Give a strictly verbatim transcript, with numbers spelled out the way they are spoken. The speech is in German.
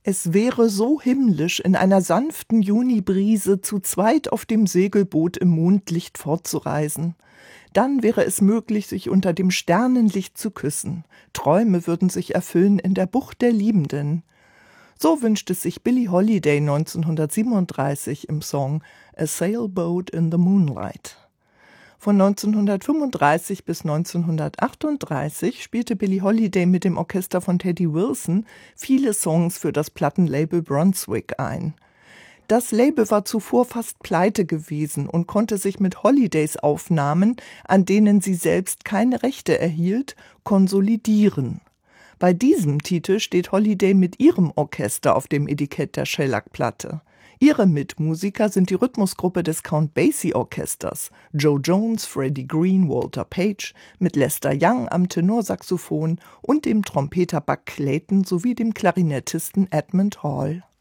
Es wäre so himmlisch, in einer sanften Junibrise zu zweit auf dem Segelboot im Mondlicht fortzureisen. Dann wäre es möglich, sich unter dem Sternenlicht zu küssen. Träume würden sich erfüllen in der Bucht der Liebenden. So wünscht es sich Billie Holiday neunzehnhundertsiebenunddreißig im Song A Sailboat in the Moonlight. Von neunzehnhundertfünfunddreißig bis neunzehnhundertachtunddreißig spielte Billie Holiday mit dem Orchester von Teddy Wilson viele Songs für das Plattenlabel Brunswick ein. Das Label war zuvor fast pleite gewesen und konnte sich mit Holidays Aufnahmen, an denen sie selbst keine Rechte erhielt, konsolidieren. Bei diesem Titel steht Holiday mit ihrem Orchester auf dem Etikett der Shellac-Platte. Ihre Mitmusiker sind die Rhythmusgruppe des Count Basie Orchesters, Joe Jones, Freddie Green, Walter Page, mit Lester Young am Tenorsaxophon und dem Trompeter Buck Clayton sowie dem Klarinettisten Edmund Hall.